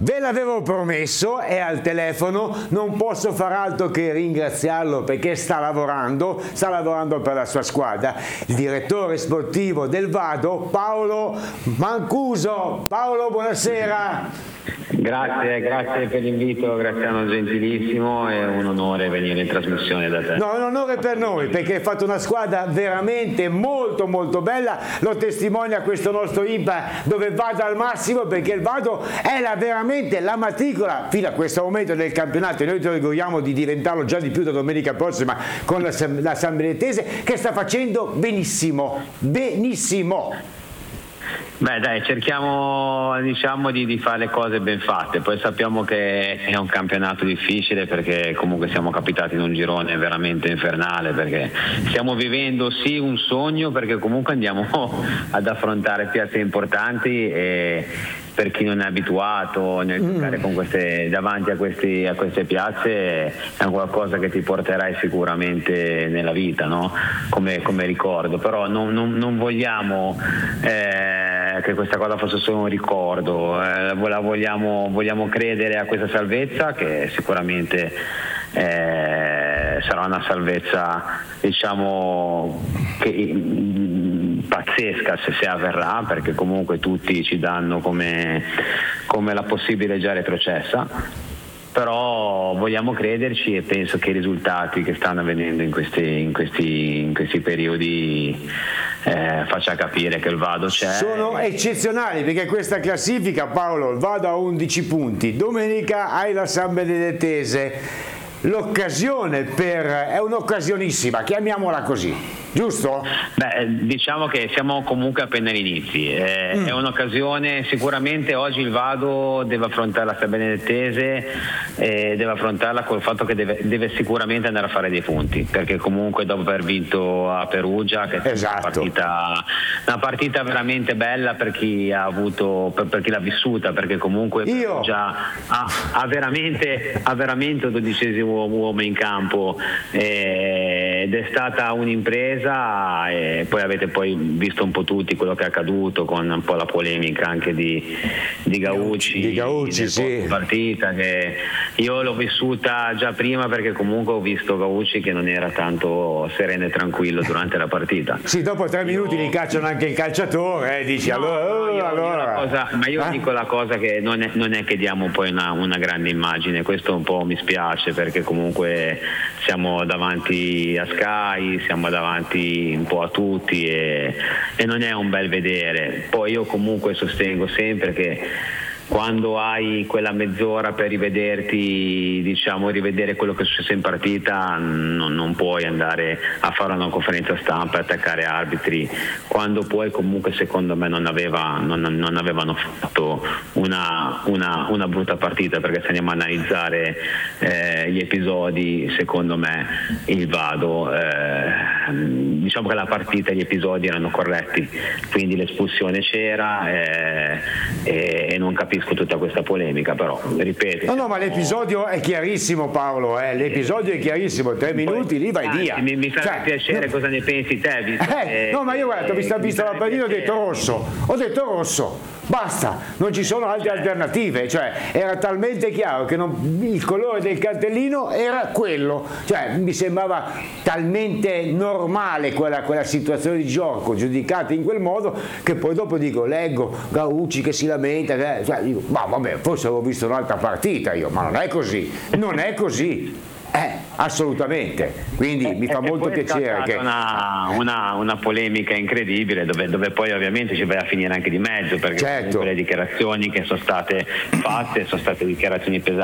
Ve l'avevo promesso, è al telefono, non posso far altro che ringraziarlo perché sta lavorando per la sua squadra, il direttore sportivo del Vado, Paolo Mancuso. Paolo, buonasera. Grazie per l'invito, Graziano, gentilissimo, è un onore venire in trasmissione da te. No, è un onore per noi perché hai fatto una squadra veramente molto molto bella, lo testimonia questo nostro IMPA dove Vado al massimo, perché il Vado è veramente la matricola fino a questo momento del campionato e noi ci auguriamo di diventarlo già di più da domenica prossima con la San Benedetese, che sta facendo benissimo. Beh dai, cerchiamo di fare le cose ben fatte, poi sappiamo che è un campionato difficile perché comunque siamo capitati in un girone veramente infernale, perché stiamo vivendo sì un sogno, perché comunque andiamo ad affrontare piazze importanti e per chi non è abituato nel giocare con davanti a queste piazze è qualcosa che ti porterai sicuramente nella vita, no? Come ricordo, però non vogliamo che questa cosa fosse solo un ricordo, vogliamo credere a questa salvezza che sicuramente sarà una salvezza pazzesca se avverrà, perché comunque tutti ci danno come la possibile già retrocessa, però vogliamo crederci e penso che i risultati che stanno avvenendo in questi periodi faccia capire che il Vado c'è. Sono eccezionali, perché questa classifica, Paolo, il Vado ha 11 punti, domenica hai la San Benedettese, l'occasione è un'occasionissima, chiamiamola così, giusto? Beh, diciamo che siamo comunque appena agli inizi, è un'occasione, sicuramente oggi il Vado deve affrontare la San Benedettese e deve affrontarla col fatto che deve sicuramente andare a fare dei punti, perché comunque dopo aver vinto a Perugia, che è una partita veramente bella per chi ha avuto, per chi l'ha vissuta, perché comunque Perugia ha veramente un 12° uomo in campo ed è stata un'impresa, e poi avete visto un po' tutti quello che è accaduto con un po' la polemica anche di Gaucci sì. Partita che io l'ho vissuta già prima, perché comunque ho visto Gaucci che non era tanto sereno e tranquillo durante la partita. Sì, dopo 3 minuti li cacciano anche il calciatore, dici io dico la cosa che non è che diamo poi una grande immagine, questo un po' mi spiace, perché comunque siamo davanti a Sky, siamo davanti un po' a tutti e non è un bel vedere. Poi io comunque sostengo sempre che quando hai quella mezz'ora per rivedere quello che è successo in partita, non puoi andare a fare una conferenza stampa e attaccare arbitri, quando poi comunque secondo me non avevano fatto una brutta partita, perché se andiamo a analizzare gli episodi, secondo me il Vado diciamo che la partita e gli episodi erano corretti, quindi l'espulsione c'era e non capisco tutta questa polemica, però ripeto. No, ma l'episodio è chiarissimo, Paolo, l'episodio è chiarissimo, 3 minuti lì vai via. Mi fa piacere cosa ne pensi te. No, ma io guarda, ho visto la partita, ho detto rosso. Basta, non ci sono altre alternative, cioè era talmente chiaro che il colore del cartellino era quello, cioè mi sembrava talmente normale quella situazione di gioco giudicata in quel modo, che poi dopo leggo Gaucci che si lamenta, dico, ma vabbè, forse avevo visto un'altra partita io, ma non è così. Assolutamente, quindi mi fa molto piacere che una polemica incredibile dove poi ovviamente ci vai a finire anche di mezzo, perché le dichiarazioni che sono state fatte sono state dichiarazioni pesanti.